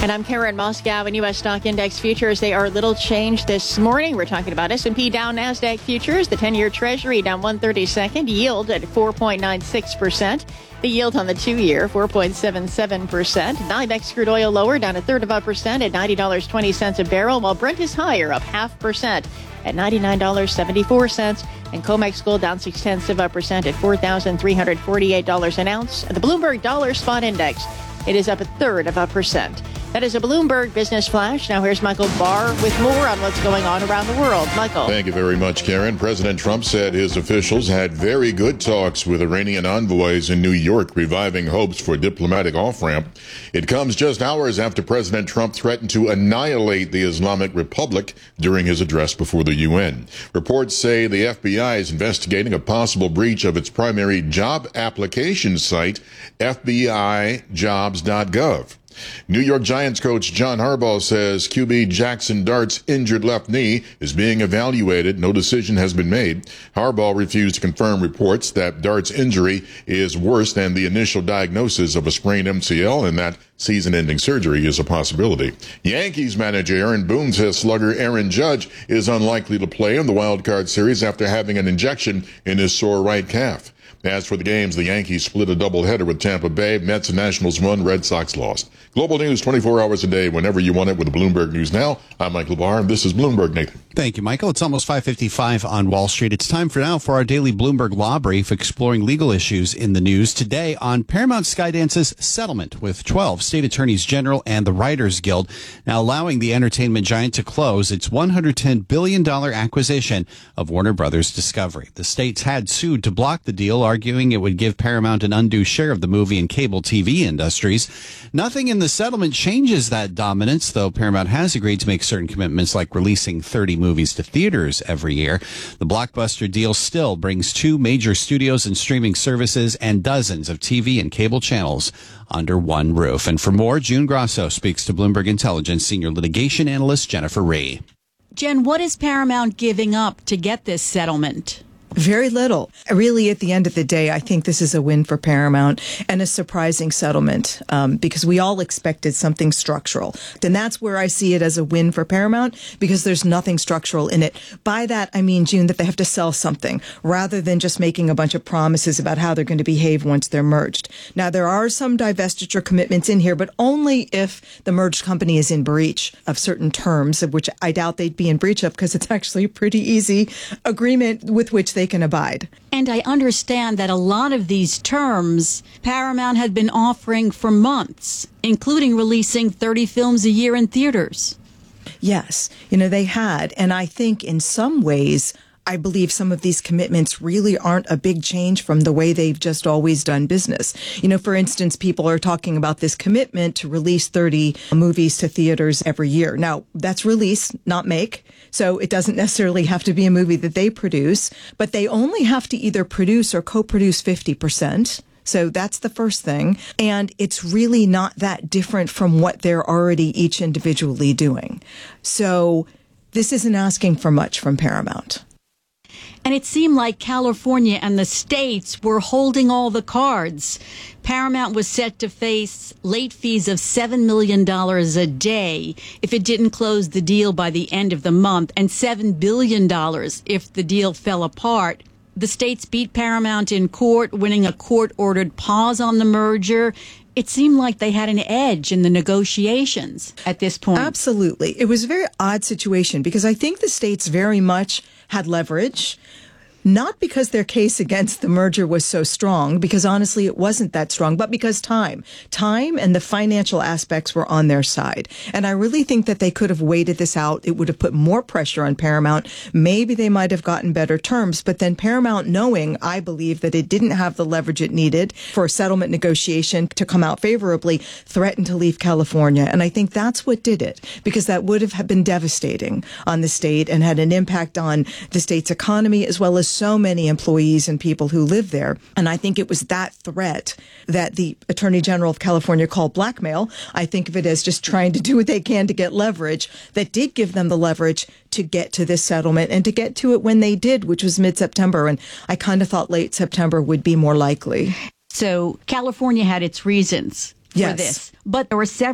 And I'm Karen Moscow. And U.S. stock index futures, they are little changed this morning. We're talking about S&P down, NASDAQ futures. The 10-year Treasury down 1/32, yield at 4.96%. The yield on the 2-year, 4.77%. NYMEX crude oil lower, down 0.33% at $90.20 a barrel, while Brent is higher, up 0.5% at $99.74. And COMEX gold down 0.6% at $4,348 an ounce. The Bloomberg Dollar Spot Index, it is up 0.33%. That is a Bloomberg Business Flash. Now here's Michael Barr with more on what's going on around the world. Michael. Thank you very much, Karen. President Trump said his officials had very good talks with Iranian envoys in New York, reviving hopes for diplomatic off-ramp. It comes just hours after President Trump threatened to annihilate the Islamic Republic during his address before the UN. Reports say the FBI is investigating a possible breach of its primary job application site, FBIJobs.gov. New York Giants coach John Harbaugh says QB Jackson Dart's injured left knee is being evaluated. No decision has been made. Harbaugh refused to confirm reports that Dart's injury is worse than the initial diagnosis of a sprained MCL and that season-ending surgery is a possibility. Yankees manager Aaron Boone says slugger Aaron Judge is unlikely to play in the wild card series after having an injection in his sore right calf. As for the games, the Yankees split a doubleheader with Tampa Bay. Mets and Nationals won. Red Sox lost. Global news 24 hours a day, whenever you want it with Bloomberg News Now. I'm Michael Barr, and this is Bloomberg, Nathan. Thank you, Michael. It's almost 5:55 on Wall Street. It's time for our daily Bloomberg Law Brief, exploring legal issues in the news. Today on Paramount Skydance's settlement with 12 state attorneys general and the Writers Guild, now allowing the entertainment giant to close its $110 billion acquisition of Warner Brothers Discovery. The states had sued to block the deal, arguing it would give Paramount an undue share of the movie and cable TV industries. Nothing in the settlement changes that dominance, though Paramount has agreed to make certain commitments like releasing 30 movies to theaters every year. The blockbuster deal still brings 2 major studios and streaming services and dozens of TV and cable channels under one roof. And for more, June Grasso speaks to Bloomberg Intelligence senior litigation analyst Jennifer Rhee. Jen, what is Paramount giving up to get this settlement? Very little. Really, at the end of the day, I think this is a win for Paramount and a surprising settlement because we all expected something structural. And that's where I see it as a win for Paramount, because there's nothing structural in it. By that, I mean, June, that they have to sell something rather than just making a bunch of promises about how they're going to behave once they're merged. Now, there are some divestiture commitments in here, but only if the merged company is in breach of certain terms, of which I doubt they'd be in breach of, because it's actually a pretty easy agreement with which they can abide. And I understand that a lot of these terms Paramount had been offering for months, including releasing 30 films a year in theaters. Yes, they had. And I think in some ways, I believe some of these commitments really aren't a big change from the way they've just always done business. For instance, people are talking about this commitment to release 30 movies to theaters every year. Now, that's release, not make. So it doesn't necessarily have to be a movie that they produce, but they only have to either produce or co-produce 50%. So that's the first thing. And it's really not that different from what they're already each individually doing. So this isn't asking for much from Paramount. And it seemed like California and the states were holding all the cards. Paramount was set to face late fees of $7 million a day if it didn't close the deal by the end of the month, and $7 billion if the deal fell apart. The states beat Paramount in court, winning a court-ordered pause on the merger. It seemed like they had an edge in the negotiations at this point. Absolutely. It was a very odd situation because I think the states very much had leverage. Not because their case against the merger was so strong, because honestly it wasn't that strong, but because time and the financial aspects were on their side. And I really think that they could have waited this out. It would have put more pressure on Paramount. Maybe they might have gotten better terms, but then Paramount, knowing, I believe, that it didn't have the leverage it needed for a settlement negotiation to come out favorably, threatened to leave California. And I think that's what did it, because that would have been devastating on the state and had an impact on the state's economy as well as so many employees and people who live there. And I think it was that threat that the Attorney General of California called blackmail. I think of it as just trying to do what they can to get leverage that did give them the leverage to get to this settlement and to get to it when they did, which was mid-September. And I kind of thought late September would be more likely. So California had its reasons for this, but there were several